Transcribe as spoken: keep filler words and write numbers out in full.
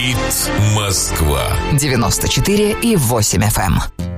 Говорит Москва. девяносто четыре и восемь эф эм.